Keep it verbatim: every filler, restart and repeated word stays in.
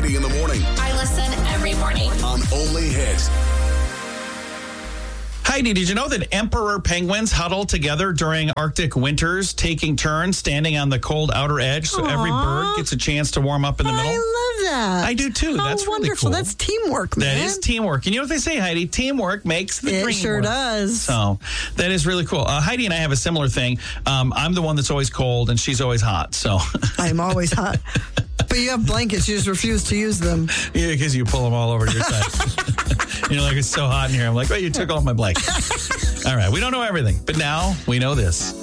Heidi in the morning. I listen every morning. On Only Hit. Heidi, did you know that emperor penguins huddle together during Arctic winters, taking turns standing on the cold outer edge so Aww. every bird gets a chance to warm up in the middle? I love that. I do too. How That's really wonderful. cool. That's teamwork, man. That is teamwork. And you know what they say, Heidi? Teamwork makes the It dream sure work. does. So that is really cool. Uh, Heidi and I have a similar thing. Um, I'm the one that's always cold, and she's always hot. So I'm always hot. But you have blankets. You just refuse to use them. yeah, because you pull them all over your side. You're like, it's so hot in here. I'm like, well, you took off my blanket. All right. We don't know everything, but now we know this.